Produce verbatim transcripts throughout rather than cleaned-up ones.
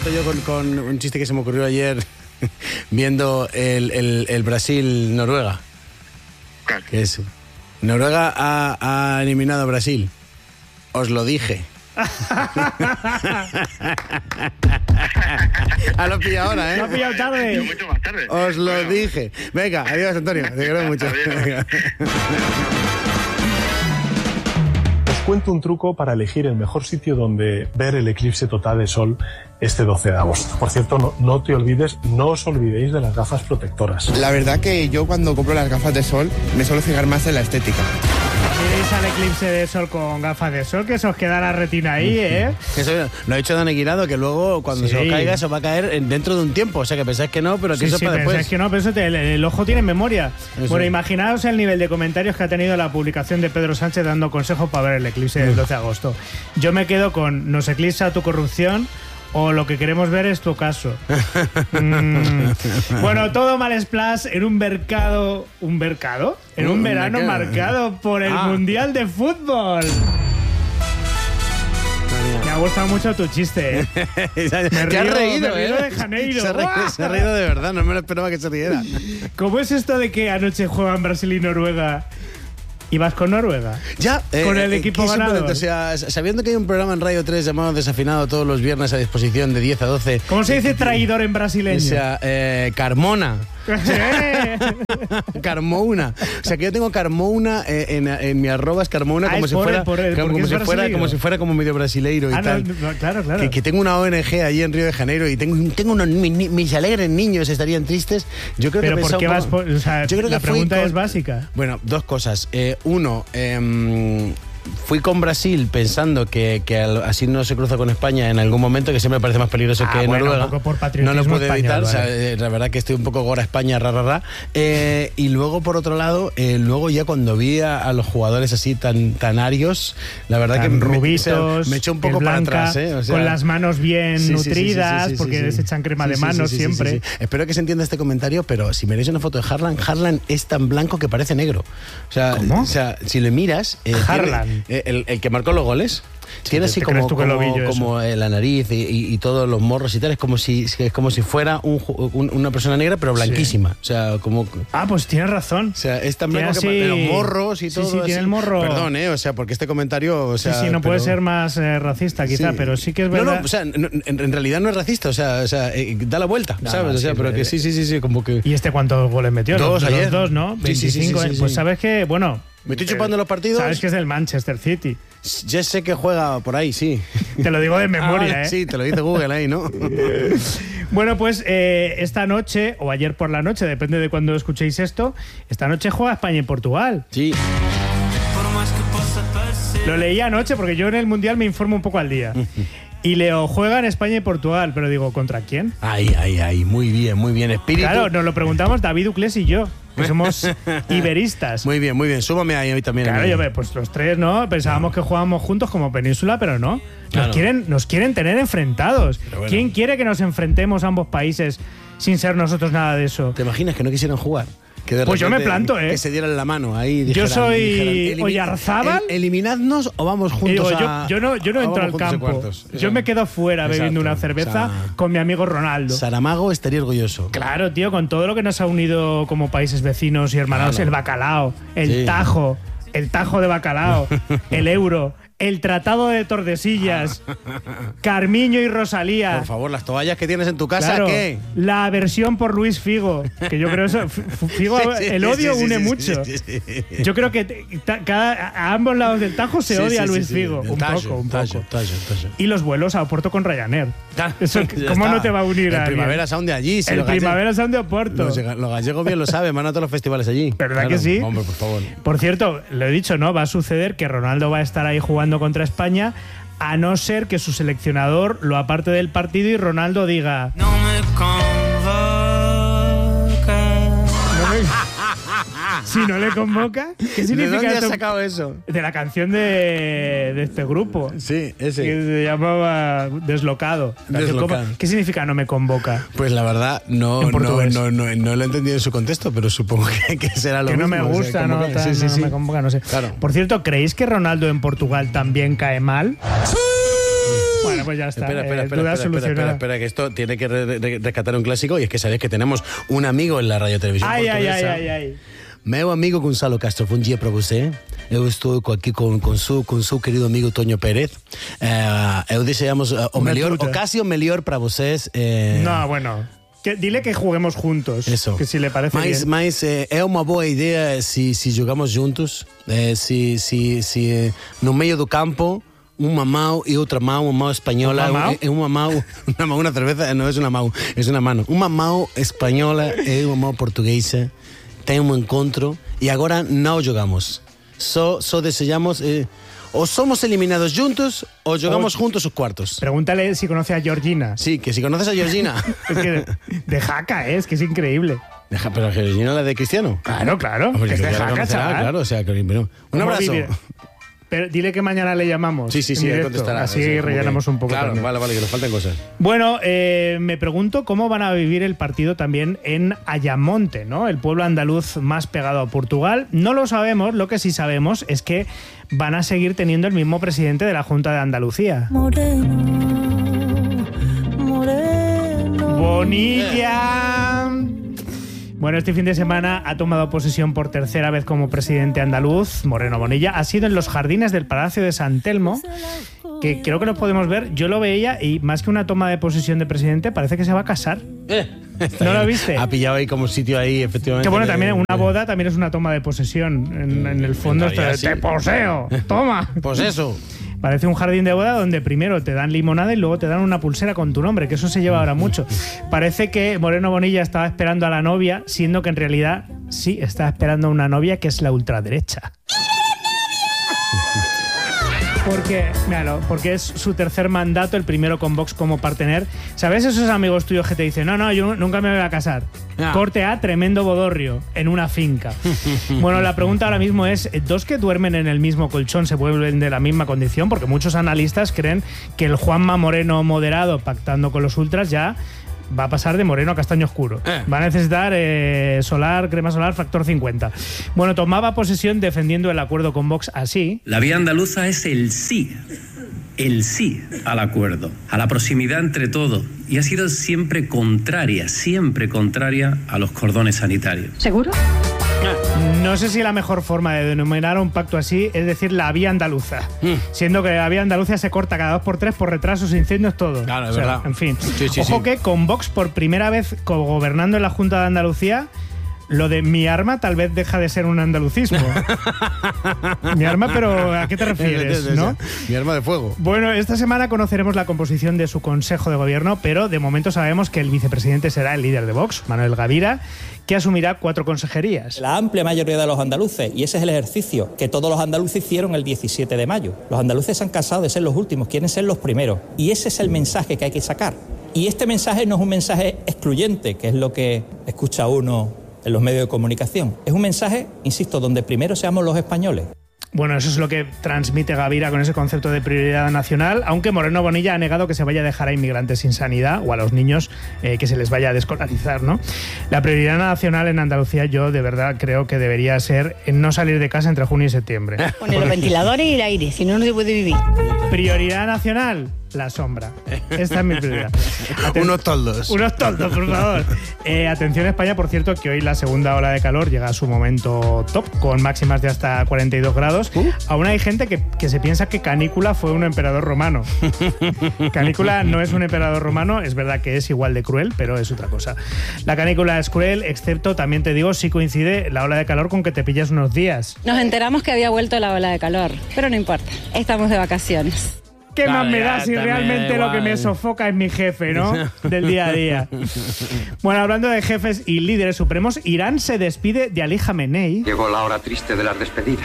esto yo con, con un chiste que se me ocurrió ayer viendo el, el, el Brasil-Noruega. Claro. Que es, Noruega ha, ha eliminado a Brasil. Os lo dije. Ah, lo pilla ahora, ¿eh? Lo ha pillado tarde. Mucho más tarde. Os lo Bueno. dije. Venga, adiós, Antonio. Te quiero mucho. Adiós. Os cuento un truco para elegir el mejor sitio donde ver el eclipse total de sol este doce de agosto. Por cierto, no, no te olvides, no os olvidéis de las gafas protectoras. La verdad que yo cuando compro las gafas de sol me suelo fijar más en la estética. Miréis al eclipse de sol con gafas de sol, que se os queda la retina ahí, ¿eh? Eso lo ha dicho Dan Eguirado, que luego cuando Sí. se os caiga eso va a caer en- dentro de un tiempo. O sea, que pensáis que no, pero que Sí, eso sí, para pensáis después. que no, pero eso te- el, el ojo tiene memoria. Eso. Bueno, imaginaos el nivel de comentarios que ha tenido la publicación de Pedro Sánchez dando consejos para ver el eclipse del doce de agosto. Yo me quedo con nos eclipsa tu corrupción o lo que queremos ver es tu caso. Mm. Bueno, todo mal splash en un mercado... ¿Un mercado? En un, Un verano mercado. marcado por el Ah. Mundial de Fútbol. Me ha gustado mucho tu chiste, ¿eh? Te Me has río- reído, me río ¿eh? de Janeiro. Se ha, reído, se ha reído de verdad, no me lo esperaba que se riera. ¿Cómo es esto de que anoche juegan Brasil y Noruega y vas con Noruega? Ya, Con el equipo ¿qué es ganador? importante? O sea, sabiendo que hay un programa en Radio tres llamado Desafinado todos los viernes a disposición de diez a doce. ¿Cómo se dice traidor en O brasileño? sea, eh, Carmona. Eh. Carmona. O sea, que yo tengo Carmona eh, en, en mi arroba es Carmona Ah, como es si por fuera el- por el- como, porque como es si fuera brasileiro. como si fuera como medio brasileiro y Ah, no, tal. no, claro, claro. Que, que tengo una O N G allí en Río de Janeiro y tengo, tengo unos mi- ni- mis alegres niños estarían tristes. Yo creo Pero que he ¿por pensado qué un vas poco- por...? O sea, Yo creo la que fui pregunta con- es básica. Bueno, dos cosas. Eh, uno, em, fui con Brasil pensando que, que al- así no se cruza con España en algún momento, que siempre me parece más peligroso Ah, que bueno, Noruega. un poco por no patriotismo lo puedo español, evitar. O sea, vale. eh, la verdad que estoy un poco gora España, ra, ra, ra. Eh, y luego, por otro lado, eh, luego ya cuando vi a, a los jugadores así tan, tan arios, la verdad Tan que me- rubitos, o sea, me echó un poco piel para blanca, atrás. ¿eh? O sea, con las manos bien sí, sí, sí, sí, nutridas, sí, sí, sí, porque sí. se echan crema Sí, de sí, manos sí, sí, siempre. sí, sí. Espero que se entienda este comentario, pero si me veis una foto de Haaland, Haaland es tan blanco que parece negro. O sea, ¿Cómo? O sea, si le miras, eh, Haaland. tiene- eh, el, el que marcó los goles. Tiene ¿te- así te como, crees tú que lo como, vi yo como eh, la nariz y, y- y todos los morros y tal. Es como si, es como si fuera un ju- un- una persona negra, pero blanquísima. O sea, como. Ah, pues tienes razón. O sea, es tan Tiene blanco que así- de los morros y sí, todo. sí, tiene así. el morro- Perdón, ¿eh? O sea, porque este comentario. O sea, sí, sí, no puede pero- ser más eh, racista quizá, Sí. pero sí que es No, verdad. no, o sea, no, en, en realidad no es racista, o sea, o sea eh, da la vuelta, No, ¿sabes? no, o sea, sí, pero es que verdad. sí, sí, sí, sí, como que. ¿Y este cuántos goles metió? Dos los, ayer. los dos, ¿no? Sí, sí, sí, veinticinco. sí, sí, Pues sí. sabes que, bueno. Me estoy eh, chupando los partidos. Sabes que es del Manchester City. Ya sé que juega por ahí, sí. Te lo digo de memoria, Ah, vale, ¿eh? Sí, te lo dice Google ahí, ¿no? Bueno, pues eh, esta noche, o ayer por la noche, depende de cuando escuchéis esto, esta noche juega España y Portugal. Sí. Lo leí anoche porque yo en el Mundial me informo un poco al día. Y leo, juegan España y Portugal, pero digo, ¿contra quién? Ahí, ahí, ahí, muy bien, muy bien. Espíritu. Claro, nos lo preguntamos David Uclés y yo, que somos iberistas. Muy bien, muy bien. Súbame ahí a mí también. Claro, a mí. yo ve, pues los tres, ¿no? Pensábamos que jugábamos juntos como península, pero no. Nos, Claro. quieren, nos quieren tener enfrentados. Pero bueno. ¿Quién quiere que nos enfrentemos a ambos países sin ser nosotros nada de eso? ¿Te imaginas que no quisieran jugar? Que de Pues yo me repente planto, ¿eh? Que se dieran la mano ahí. Yo dijeran- soy dijeran, "Elimi- Oyarzábal". el- ¿Eliminadnos o vamos Y juntos digo, a. yo, yo no, yo no o entro vamos al juntos a campo. cuartos? Yo me quedo fuera Exacto. bebiendo una cerveza O sea, con mi amigo Ronaldo. Saramago estaría orgulloso. Claro, tío, con todo lo que nos ha unido como países vecinos y hermanados, Claro. el bacalao, el Sí. tajo, el tajo de bacalao, el euro, el tratado de Tordesillas, Carmiño y Rosalía. Por favor, las toallas que tienes en tu casa, Claro, ¿qué? la aversión por Luis Figo, que yo creo eso, F- F- Figo, Sí, sí, el sí, odio sí, une sí, mucho. sí, sí, sí. Yo creo que te- ta- cada, a ambos lados del Tajo se Sí, odia sí, a sí, Luis sí. Figo, El un tallo, poco, un tallo, poco. tallo, tallo. Y los vuelos a Oporto con Ryanair. Eso, Ya ¿cómo está. no te va a unir El a alguien? Primavera Sound de allí. Si El los gallegos- Primavera Sound de Oporto. Los, los gallegos bien lo saben, van a todos los festivales allí. ¿Verdad Claro, que sí? Hombre, por favor. Por cierto, lo he dicho, ¿no? Va a suceder que Ronaldo va a estar ahí jugando contra España, a no ser que su seleccionador lo aparte del partido y Ronaldo diga... No me convoca. "No me-". Si no le convoca, ¿qué ¿De significa dónde has esto? sacado eso? De la canción de, de este grupo. Sí, Que ese. se llamaba Deslocado. Deslocado. ¿Cómo- ¿Qué significa no me convoca? Pues la verdad, no, En no, portugués. no, no, no lo he entendido en su contexto, pero supongo que, que será lo Que no mismo. me o sea, gusta, no, convocar. tal, Sí, sí, no sí. me convoca, no sé. Claro. Por cierto, ¿creéis que Ronaldo en Portugal también cae mal? Bueno, pues ya está. Espera, espera, eh, espera, duda espera, espera, solucionada. espera, espera, que esto tiene que re- re- rescatar un clásico y es que sabéis que tenemos un amigo en la radio televisión Ay, ay, portuguesa. ay, ay, ay. Meu amigo Gonçalo Castro, bom dia para você. Eu estou aqui com, com, su, com seu querido amigo Toño Pérez. Uh, eu desejamos uh, o Una melhor, trucha. o casi o melhor para vocês. Eh, No, bueno. Que, dile que juguemos juntos. Eso. Que si le parece mas, bien. mas eh, é uma boa ideia se, se jogamos juntos, eh, se, se, se eh, no meio do campo, uma mão e outra mão, uma mão espanhola, ¿Un mamau? é uma mão, uma mão, uma cerveza, não é uma mão, é uma mano. Uma mão espanhola e uma mão portuguesa tem um encontro e agora não jogamos. Só, só desejamos, eh, o somos eliminados juntos o jogamos O- juntos os cuartos. Pregúntale si conoce a Georgina. Sí, que si conoces a Georgina. Es que de, de jaca, ¿eh? Es que es increíble. Deja, pero Georgina la de Cristiano. Claro, claro. Hombre, es que de ya la jaca, conocerá, chaval. claro, o sea, que, pero, un ¿Cómo abrazo. vivir? Pero dile que mañana le llamamos. Sí, sí, en sí, él directo. contestará. Así Sí, como rellenamos que- un poco Claro, también. vale, vale, que nos faltan cosas. Bueno, eh, me pregunto cómo van a vivir el partido también en Ayamonte, ¿no? El pueblo andaluz más pegado a Portugal. No lo sabemos, lo que sí sabemos es que van a seguir teniendo el mismo presidente de la Junta de Andalucía. Moreno, moreno. Bonilla. Bueno, este fin de semana ha tomado posesión por tercera vez como presidente andaluz, Moreno Bonilla. Ha sido en los jardines del Palacio de San Telmo, que creo que lo podemos ver. Yo lo veía y más que una toma de posesión de presidente, parece que se va a casar. ¿No lo viste? Ha pillado ahí como sitio ahí, efectivamente. Que bueno, también de- una boda también es una toma de posesión. En, en el fondo, En realidad, te, te sí. poseo, toma. Pues eso. Parece un jardín de boda donde primero te dan limonada y luego te dan una pulsera con tu nombre, que eso se lleva ahora mucho. Parece que Moreno Bonilla estaba esperando a la novia, siendo que en realidad sí está esperando a una novia que es la ultraderecha. Porque, míralo, porque es su tercer mandato, el primero con Vox como partener. ¿Sabes esos amigos tuyos que te dicen, no, no, yo nunca me voy a casar? Ah. Corte A, tremendo bodorrio, en una finca. Bueno, la pregunta ahora mismo es, ¿dos que duermen en el mismo colchón se vuelven de la misma condición? Porque muchos analistas creen que el Juanma Moreno moderado pactando con los ultras ya va a pasar de moreno a castaño oscuro. Eh. Va a necesitar eh, solar, crema solar, factor cincuenta. Bueno, tomaba posesión defendiendo el acuerdo con Vox así. La vía andaluza es el sí, el sí al acuerdo, a la proximidad entre todos, y ha sido siempre contraria, siempre contraria a los cordones sanitarios. ¿Seguro? No sé si la mejor forma de denominar un pacto así es decir la vía andaluza, Mm. siendo que la vía andaluza se corta cada dos por tres por retrasos, incendios, todo. Claro, es O sea, verdad. En fin. Sí, sí, Ojo sí. que con Vox por primera vez gobernando en la Junta de Andalucía, lo de mi arma tal vez deja de ser un andalucismo. Mi arma, pero ¿a qué te refieres? ¿No? Mi arma de fuego. Bueno, esta semana conoceremos la composición de su Consejo de Gobierno, pero de momento sabemos que el vicepresidente será el líder de Vox, Manuel Gavira, que asumirá cuatro consejerías. La amplia mayoría de los andaluces, y ese es el ejercicio que todos los andaluces hicieron el diecisiete de mayo. Los andaluces se han cansado de ser los últimos, quieren ser los primeros. Y ese es el mensaje que hay que sacar. Y este mensaje no es un mensaje excluyente, que es lo que escucha uno en los medios de comunicación. Es un mensaje, insisto, donde primero seamos los españoles. Bueno, eso es lo que transmite Gavira con ese concepto de prioridad nacional, aunque Moreno Bonilla ha negado que se vaya a dejar a inmigrantes sin sanidad o a los niños eh, que se les vaya a desescolarizar, ¿no? La prioridad nacional en Andalucía yo de verdad creo que debería ser no salir de casa entre junio y septiembre. Poner los ventiladores y el aire, si no, no se puede vivir. Prioridad nacional, la sombra. Esta es mi prioridad. Aten- Unos toldos. Unos toldos, por favor. Eh, atención España, por cierto, que hoy la segunda ola de calor llega a su momento top, con máximas de hasta cuarenta y dos grados. Uh. Aún hay gente que, que se piensa que Canícula fue un emperador romano. Canícula no es un emperador romano, es verdad que es igual de cruel, pero es otra cosa. La canícula es cruel, excepto, también te digo, si coincide la ola de calor con que te pillas unos días. Nos enteramos que había vuelto la ola de calor, pero no importa, estamos de vacaciones. ¿Qué Claro, más me da ya, si también realmente lo que me igual. sofoca es mi jefe, ¿no? Del día a día. Bueno, hablando de jefes y líderes supremos, Irán se despide de Ali Khamenei. Llegó la hora triste de las despedidas.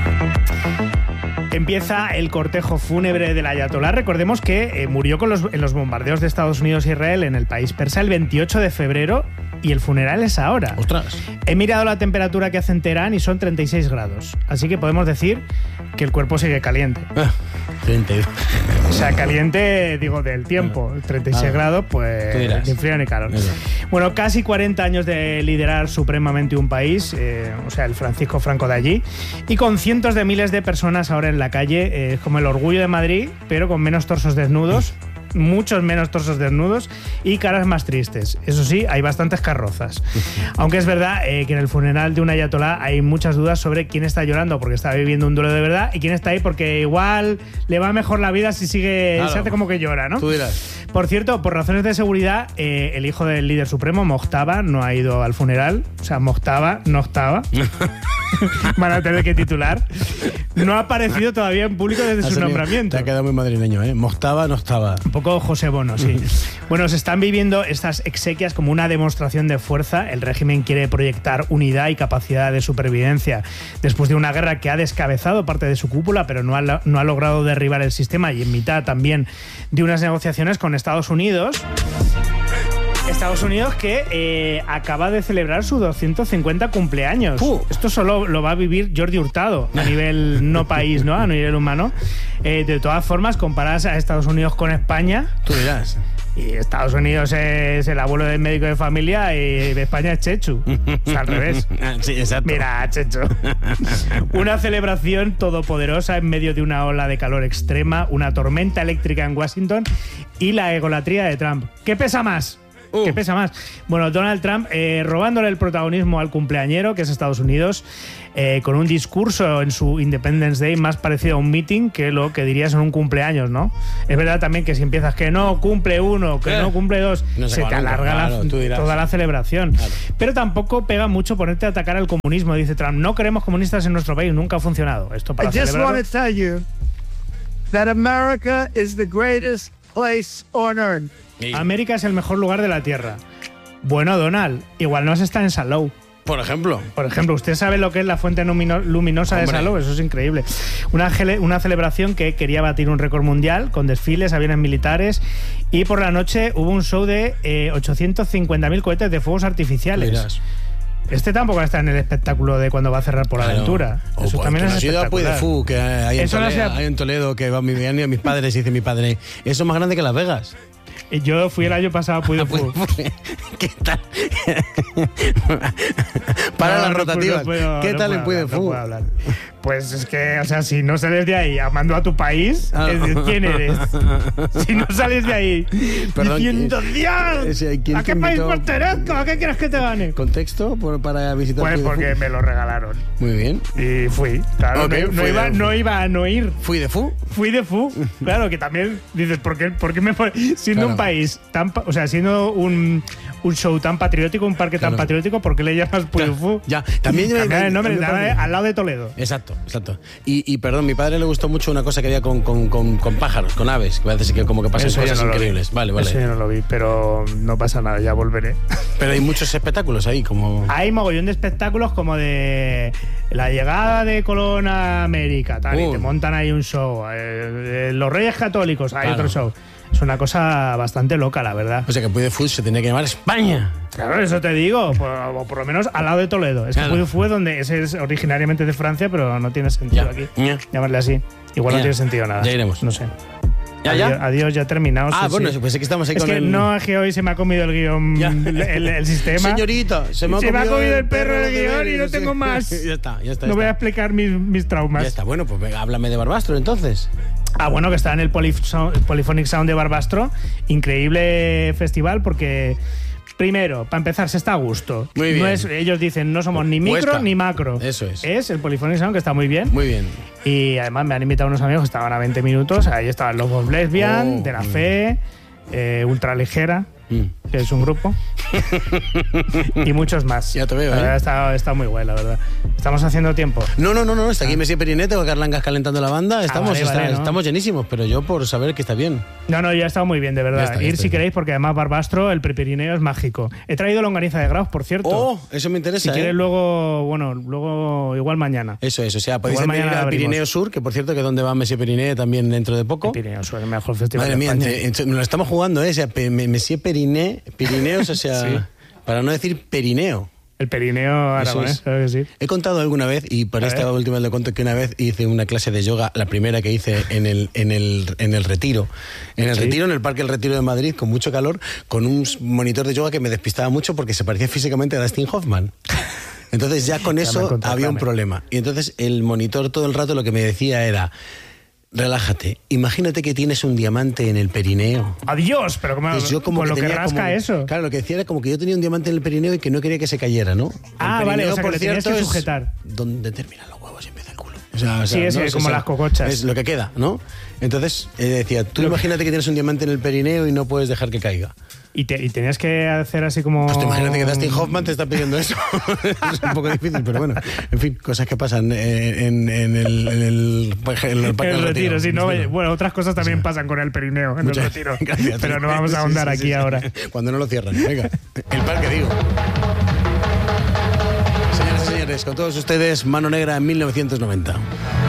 Empieza el cortejo fúnebre del ayatolá. Recordemos que eh, murió con los, en los bombardeos de Estados Unidos e Israel en el país persa el veintiocho de febrero y el funeral es ahora. Ostras. He mirado la temperatura que hace en Teherán y son treinta y seis grados. Así que podemos decir que el cuerpo sigue caliente. Ah, treinta y dos. O sea, caliente, digo, del tiempo. treinta y seis Ah, grados, tú pues dirás. ni frío ni calor. Eso. Bueno, casi cuarenta años de liderar supremamente un país, eh, o sea, el Francisco Franco de allí, y con cientos de miles de personas ahora en la calle, eh, es como el orgullo de Madrid, pero con menos torsos desnudos muchos menos torsos desnudos y caras más tristes. Eso sí, hay bastantes carrozas. Aunque es verdad eh, que en el funeral de un ayatolá hay muchas dudas sobre quién está llorando porque está viviendo un duelo de verdad y quién está ahí porque igual le va mejor la vida si sigue, claro, se hace como que llora, ¿no? Tú dirás. Por cierto, por razones de seguridad, eh, el hijo del líder supremo, Mojtaba, no ha ido al funeral. O sea, Mojtaba no estaba. Van a tener que titular. No ha aparecido todavía en público desde su nombramiento. Te ha quedado muy madrileño, ¿eh? Mojtaba no estaba. Un poco José Bono, sí. Bueno, se están viviendo estas exequias como una demostración de fuerza. El régimen quiere proyectar unidad y capacidad de supervivencia después de una guerra que ha descabezado parte de su cúpula, pero no ha, no ha logrado derribar el sistema y en mitad también de unas negociaciones con Estados Unidos. Estados Unidos que eh, acaba de celebrar su doscientos cincuenta cumpleaños. Uh. Esto solo lo va a vivir Jordi Hurtado a nivel no país, ¿no? A nivel humano. Eh, de todas formas, comparadas a Estados Unidos con España... Tú dirás. Y Estados Unidos es el abuelo del médico de familia y España es Chechu. O sea, al revés. Sí, exacto. Mira, Chechu. Una celebración todopoderosa en medio de una ola de calor extrema, una tormenta eléctrica en Washington y la egolatría de Trump. ¿Qué pesa más? Uh. ¿Qué pesa más? Bueno, Donald Trump eh, robándole el protagonismo al cumpleañero, que es Estados Unidos, eh, con un discurso en su Independence Day más parecido a un meeting que lo que dirías en un cumpleaños, ¿no? Es verdad también que si empiezas que no cumple uno, que eh. no cumple dos, no se, se te alarga nunca, la, claro, toda la celebración. Claro. Pero tampoco pega mucho ponerte a atacar al comunismo. Dice Trump, no queremos comunistas en nuestro país, nunca ha funcionado. Esto para I just celebrarlo. want to tell you that America is the greatest place on earth. América es el mejor lugar de la Tierra. Bueno, Donald, igual no has estado en Salou. Por ejemplo. Por ejemplo, ¿usted sabe lo que es la fuente luminosa Hombre. de Salou? Eso es increíble. Una, una celebración que quería batir un récord mundial con desfiles, aviones militares y por la noche hubo un show de eh, ochocientos cincuenta mil cohetes de fuegos artificiales. Miras. Este tampoco está en el espectáculo de cuando va a cerrar por la claro. aventura. O Eso pues, también es espectacular. Puy de Fú, que hay en, Toledo, no sea... hay en Toledo, que va mi a mis padres y dice mi padre, eso es más grande que Las Vegas. Yo fui el año pasado a Puy de Fú. ¿Qué tal? Para no, las no rotativas. Puedo, ¿Qué no tal en Puy de Fú? No pues es que, o sea, si no sales de ahí amando a tu país, ah. ¿quién eres? Si no sales de ahí Perdón, diciendo, Dios, ¿a qué país pertenezco? ¿A qué quieres que te gane? ¿Contexto por, para visitar Pues Puy de porque Fú? me lo regalaron. Muy bien. Y fui. Claro, okay, no, no, iba, no iba a no ir. ¿Fui de Fú? Fui de Fú. Claro, que también dices, ¿por qué, por qué me fue? Siendo claro. un país tan, o sea, siendo un, un show tan patriótico, un parque claro. tan patriótico, ¿por qué le llamas Puy de Fú? Ya, también me, me, el nombre, me me al lado de Toledo. Exacto, exacto. Y, y perdón, mi padre le gustó mucho una cosa que había con, con, con, con pájaros, con aves, que parece que como que pasan Eso cosas no increíbles. Vale, vale. Eso yo no lo vi, pero no pasa nada, ya volveré. Pero hay muchos espectáculos ahí, como... Hay mogollón de espectáculos como de la llegada de Colón a América, tal, uh. y te montan ahí un show. Eh, eh, los Reyes Católicos, hay claro. otro show. Es una cosa bastante loca, la verdad. O sea que Puy de Fú se tenía que llamar España. Claro, eso te digo, por, o por lo menos al lado de Toledo. Es claro. que Puy de Fú es donde ese es originariamente de Francia, pero no tiene sentido ya. aquí. Ya. Llamarle así. Igual ya. no tiene sentido nada. Ya iremos. No sé. ¿Ya, adiós, ya? Adiós, ya terminado. Ah, sí, bueno, sí. pues es que estamos ahí es con que el... no, es que hoy se me ha comido el guión, el, el, el sistema. Señorita, se me ha, se comido, me ha comido el perro el guión y no sí. tengo más. ya está, ya está. No ya voy está. a explicar mis, mis traumas. Ya está, bueno, pues venga, háblame de Barbastro entonces. Ah, bueno, que está en el Polyf- Polyphonic Sound de Barbastro. Increíble festival porque... Primero, para empezar, se está a gusto. Muy bien. No es, ellos dicen, no somos ni micro Cuesta. ni macro. Eso es. Es el Polyphonic Sound, que está muy bien. Muy bien. Y además me han invitado unos amigos que estaban a veinte minutos. Ahí estaban los Bob Lesbian, oh, De la Fe, eh, Ultraligera, mm. que es un grupo. Y muchos más. Ya te veo, la verdad, ¿eh? está, está muy guay, la verdad. Estamos haciendo tiempo. No, no, no, no. Está aquí ah. Messi Periné, tengo a Carlangas calentando la banda. Estamos, ah, vale, está, vale, ¿no? estamos llenísimos, pero yo por saber que está bien. No, no, ya ha estado muy bien, de verdad. Está, Ir está, si está. queréis, porque además Barbastro, el Prepirineo es mágico. He traído longaniza de Graus, por cierto. Oh, eso me interesa. Si ¿eh? quieres luego, bueno, luego igual mañana. Eso es, o sea, podéis venir al Pirineo Sur, que por cierto que donde va Messi Periné también dentro de poco. El Pirineo Sur, el mejor festival. Madre de mía, España. nos lo estamos jugando, ¿eh? O sea, Messi Periné, Pirineos, o sea, sí. para no decir Perineo. El Perineo aragonés, claro que sí. He contado alguna vez, y por esta última le cuento que una vez hice una clase de yoga, la primera que hice en el, en el, en el Retiro. En el ¿Sí? Retiro, en el Parque El Retiro de Madrid, con mucho calor, con un monitor de yoga que me despistaba mucho porque se parecía físicamente a Dustin Hoffman. Entonces ya con eso había un problema. Y entonces el monitor todo el rato lo que me decía era... relájate. Imagínate que tienes un diamante en el perineo. Adiós, pero como, Pues yo como con que lo que tenía rasca como- eso. Claro, lo que decía era como que yo tenía un diamante en el perineo y que no quería que se cayera, ¿no? Ah, El vale, perineo, o sea, que por le tenías cierto, que es sujetar. donde terminan los huevos y empieza el culo. O sea, o sea, Sí, es ¿no? que Es como eso. las cocochas. Es lo que queda, ¿no? Entonces, eh, decía, tú Lo que- imagínate que tienes un diamante en el perineo y no puedes dejar que caiga. Y, te- y tenías que hacer así como... Pues te imagínate que Dustin Hoffman te está pidiendo eso. Es un poco difícil, pero bueno. En fin, cosas que pasan eh, en, en el, en el, en el parque el del retiro, sí, no, Retiro. bueno, otras cosas también Sí. pasan con el perineo en Muchas el retiro. gracias. Pero no vamos a Sí, ahondar sí, aquí sí, sí. ahora. Cuando no lo cierran. Venga, el parque, digo. Señoras y señores, con todos ustedes, Mano Negra en mil novecientos noventa.